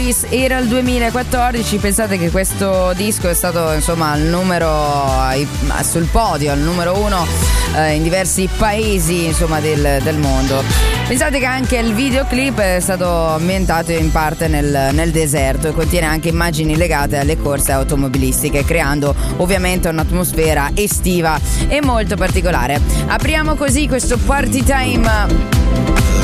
Police era il 2014. Pensate che questo disco è stato insomma al sul podio, al numero 1 in diversi paesi insomma del mondo. Pensate che anche il videoclip è stato ambientato in parte nel deserto e contiene anche immagini legate alle corse automobilistiche, creando ovviamente un'atmosfera estiva e molto particolare. Apriamo così questo Party Time